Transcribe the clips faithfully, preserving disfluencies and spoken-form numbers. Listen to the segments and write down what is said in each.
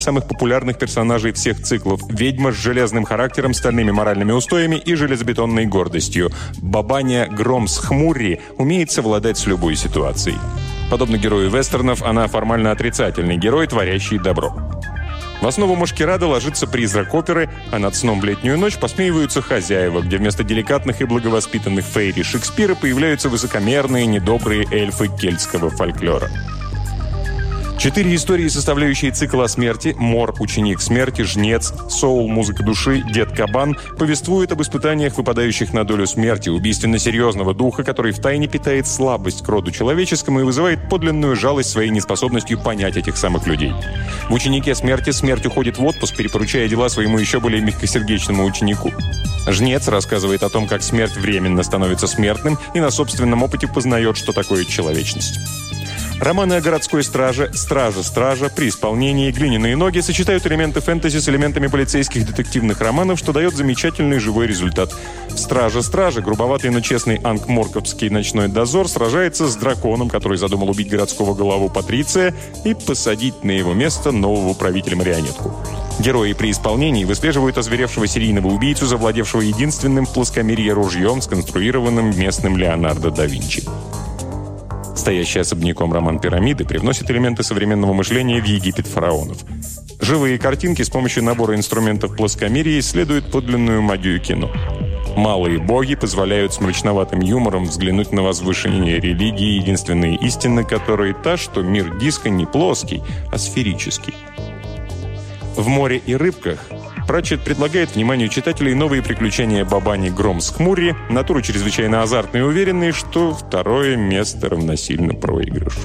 самых популярных персонажей всех циклов. Ведьма с железным характером, стальными моральными устоями и железобетонной гордостью. Бабаня Громс-Хмурри умеет совладать с любой ситуацией. Подобно герою вестернов, она формально отрицательный герой, творящий добро. В основу «Машкерада» ложится призрак оперы, а над сном в летнюю ночь посмеиваются хозяева, где вместо деликатных и благовоспитанных фейри Шекспира появляются высокомерные, недобрые эльфы кельтского фольклора. Четыре истории, составляющие цикл о смерти – Мор, ученик смерти, Жнец, Соул, музыка души, Дед Кабан – повествуют об испытаниях, выпадающих на долю смерти, убийственно-серьезного духа, который втайне питает слабость к роду человеческому и вызывает подлинную жалость своей неспособностью понять этих самых людей. В «Ученике смерти» смерть уходит в отпуск, перепоручая дела своему еще более мягкосердечному ученику. Жнец рассказывает о том, как смерть временно становится смертным и на собственном опыте познает, что такое человечность. Романы о городской страже, страже-стража, при исполнении, глиняные ноги сочетают элементы фэнтези с элементами полицейских детективных романов, что дает замечательный живой результат. В «Страже-страже» грубоватый, но честный анкморковский ночной дозор сражается с драконом, который задумал убить городского главу Патриция и посадить на его место нового правителя-марионетку. Герои при исполнении выслеживают озверевшего серийного убийцу, завладевшего единственным в плоскомерье ружьем, сконструированным местным Леонардо да Винчи. Стоящий особняком роман «Пирамиды» привносит элементы современного мышления в Египет фараонов. Живые картинки с помощью набора инструментов плоскомерия исследуют подлинную магию кино. Малые боги позволяют с мрачноватым юмором взглянуть на возвышение религии, единственной истины которой та, что мир диска не плоский, а сферический. В «Море и рыбках» Пратчетт предлагает вниманию читателей новые приключения Бабани Громс-Хмурри, натуры чрезвычайно азартные и уверенные, что второе место равносильно проигрышу.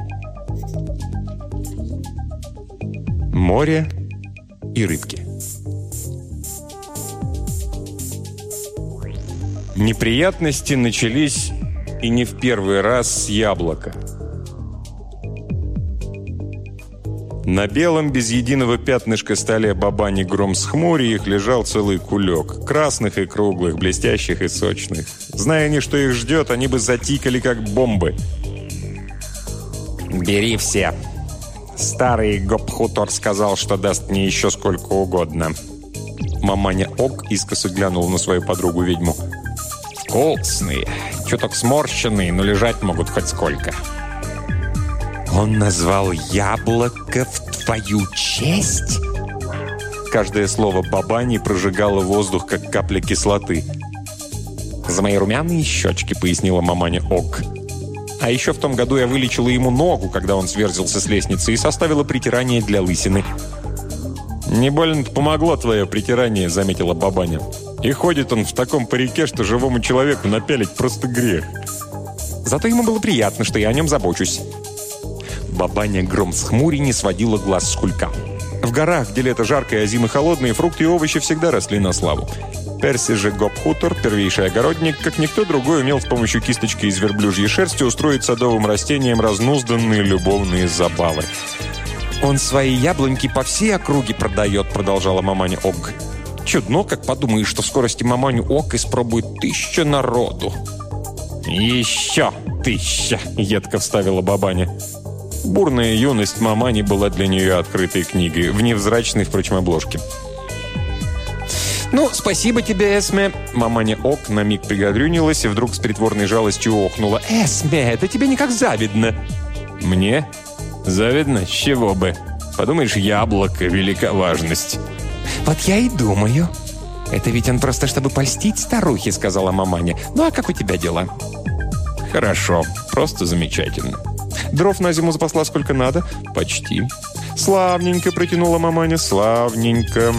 Море и рыбки. Неприятности начались и не в первый раз с яблока. На белом, без единого пятнышка столе Бабани Громс-Хмурри их лежал целый кулек. Красных и круглых, блестящих и сочных. Зная они, что их ждет, они бы затикали, как бомбы. «Бери все. Старый Гопхутор сказал, что даст мне еще сколько угодно». Маманя Ог искоса глянул на свою подругу-ведьму. «Вкусные. Чуток сморщенные, но лежать могут хоть сколько». «Он назвал яблоко в твою честь?» Каждое слово Бабани прожигало воздух, как капля кислоты. «За мои румяные щечки», — пояснила маманя Ок. «А еще в том году я вылечила ему ногу, когда он сверзился с лестницы, и составила притирание для лысины». «Не больно-то помогло твое притирание», — заметила Бабаня. «И ходит он в таком парике, что живому человеку напялить просто грех». «Зато ему было приятно, что я о нем забочусь». Бабаня Громс-Хмурри не сводила глаз с кулька. В горах, где лето жаркое, а зимы холодные, фрукты и овощи всегда росли на славу. Перси же Гопхутор, первейший огородник, как никто другой, умел с помощью кисточки из верблюжьей шерсти устроить садовым растениям разнузданные любовные забавы. «Он свои яблоньки по всей округе продает», — продолжала маманя Ог. «Чудно, как подумаешь, что в скорости маманю Ог испробует тысяча народу». «Еще тысяча», — едко вставила Бабаня. Бурная юность мамани была для нее открытой книгой, в невзрачной, впрочем, обложке. «Ну, спасибо тебе, Эсме!» Маманя Ок на миг пригодрюнилась и вдруг с притворной жалостью охнула. «Эсме, это тебе никак завидно!» «Мне? Завидно? С чего бы? Подумаешь, яблоко, велика важность!» «Вот я и думаю. Это ведь он просто, чтобы польстить старухе», — сказала маманя. «Ну, а как у тебя дела?» «Хорошо, просто замечательно». «Дров на зиму запасла сколько надо?» «Почти». «Славненько», — протянула маманя, — «славненько».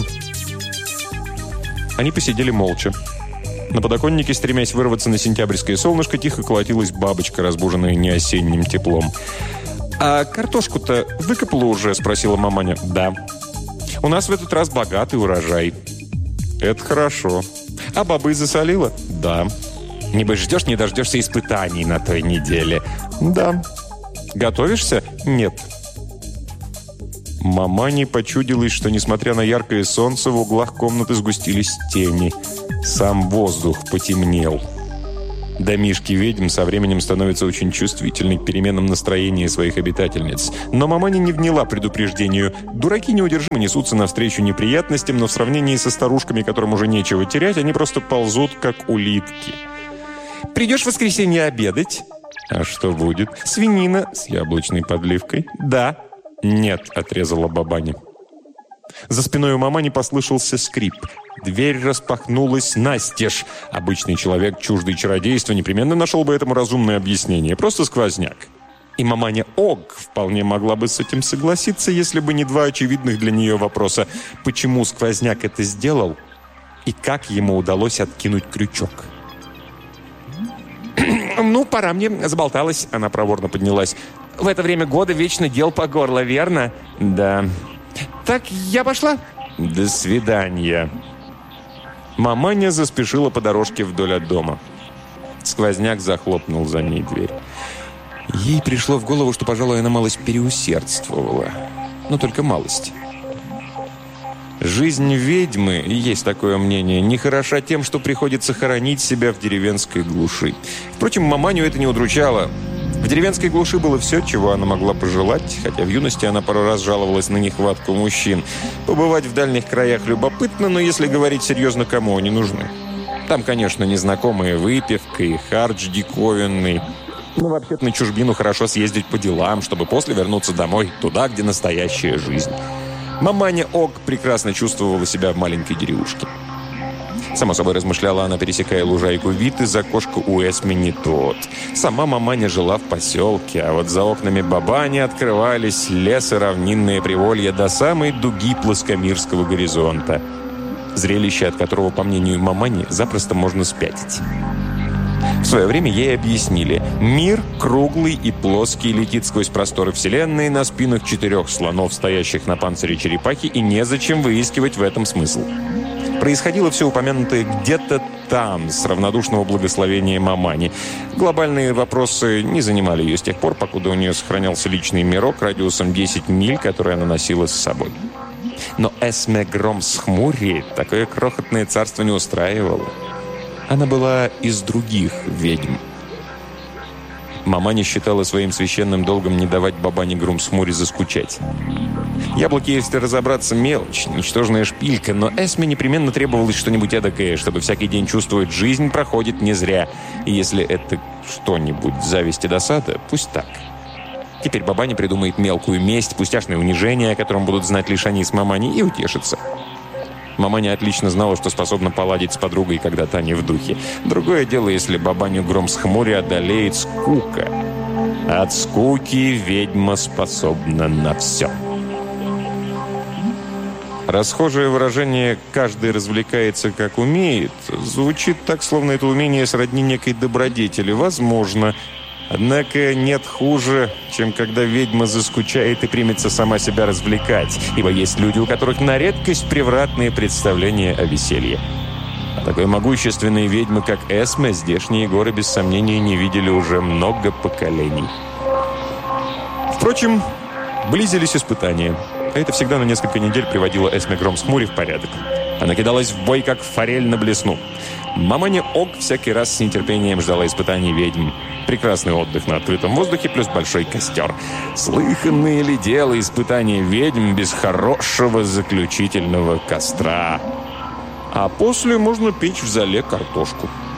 Они посидели молча. На подоконнике, стремясь вырваться на сентябрьское солнышко, тихо колотилась бабочка, разбуженная не осенним теплом. «А картошку-то выкопала уже?» — спросила маманя. «Да». «У нас в этот раз богатый урожай». «Это хорошо». «А бобы засолила?» «Да». «Небось, ждешь, не дождешься испытаний на той неделе?» «Да». «Готовишься?» «Нет». Мамане почудилось, что, несмотря на яркое солнце, в углах комнаты сгустились тени. Сам воздух потемнел. Домишки ведьм со временем становятся очень чувствительны к переменам настроения своих обитательниц. Но маманя не вняла предупреждению. Дураки неудержимо несутся навстречу неприятностям, но в сравнении со старушками, которым уже нечего терять, они просто ползут, как улитки. «Придешь в воскресенье обедать?» «А что будет?» «Свинина с яблочной подливкой». «Да». «Нет», — отрезала бабаня. За спиной у мамани послышался скрип. Дверь распахнулась настежь. Обычный человек, чуждый чародейства, непременно нашел бы этому разумное объяснение. Просто сквозняк. И маманя Ог вполне могла бы с этим согласиться, если бы не два очевидных для нее вопроса. Почему сквозняк это сделал? И как ему удалось откинуть крючок? «Ну, пора мне», — заболталась. Она проворно поднялась. «В это время года вечно дел по горло, верно?» «Да». «Так, я пошла?» «До свидания». Маманя заспешила по дорожке вдоль от дома. Сквозняк захлопнул за ней дверь. Ей пришло в голову, что, пожалуй, она малость переусердствовала. Но только малость. Жизнь ведьмы, есть такое мнение, не хороша тем, что приходится хоронить себя в деревенской глуши. Впрочем, маманю это не удручало. В деревенской глуши было все, чего она могла пожелать, хотя в юности она пару раз жаловалась на нехватку мужчин. Побывать в дальних краях любопытно, но если говорить серьезно, кому они нужны? Там, конечно, незнакомая выпивка и хардж диковинный. Но вообще-то на чужбину хорошо съездить по делам, чтобы после вернуться домой, туда, где настоящая жизнь. Маманя Ог прекрасно чувствовала себя в маленькой деревушке. Само собой, размышляла она, пересекая лужайку, вид из окошка у Эсми не тот. Сама маманя жила в поселке, а вот за окнами бабани открывались лес и равнинные приволья до самой дуги плоскомирского горизонта. Зрелище, от которого, по мнению мамани, запросто можно спятить. В свое время ей объяснили, мир круглый и плоский, летит сквозь просторы вселенной на спинах четырех слонов, стоящих на панцире черепахи, и незачем выискивать в этом смысл. Происходило все упомянутое где-то там, с равнодушного благословения мамани. Глобальные вопросы не занимали ее с тех пор, покуда у нее сохранялся личный мирок радиусом десять миль, который она носила с собой. Но Эсме Громсхмурри такое крохотное царство не устраивало. Она была из других ведьм. Маманя считала своим священным долгом не давать бабане Громсхмурри заскучать. Яблоки, если разобраться, мелочь, ничтожная шпилька, но Эсме непременно требовалось что-нибудь эдакое, чтобы всякий день чувствовать, жизнь проходит не зря. И если это что-нибудь зависть и досада, пусть так. Теперь бабаня придумает мелкую месть, пустяшное унижение, о котором будут знать лишь они с маманей, и утешится. Маманя отлично знала, что способна поладить с подругой, когда та не в духе. Другое дело, если бабаню Громсхмурри одолеет скука. От скуки ведьма способна на все. Расхожее выражение «каждый развлекается, как умеет» звучит так, словно это умение сродни некой добродетели. Возможно. Однако нет хуже, чем когда ведьма заскучает и примется сама себя развлекать, ибо есть люди, у которых на редкость превратные представления о веселье. А такой могущественной ведьмы, как Эсме, здешние горы без сомнения не видели уже много поколений. Впрочем, близились испытания. А это всегда на несколько недель приводило Эсме Громсхмурри в порядок. Она кидалась в бой, как форель на блесну. Маманя Ог всякий раз с нетерпением ждала испытаний ведьм. Прекрасный отдых на открытом воздухе плюс большой костер. Слыханное ли дело испытания ведьм без хорошего заключительного костра? А после можно печь в зале картошку.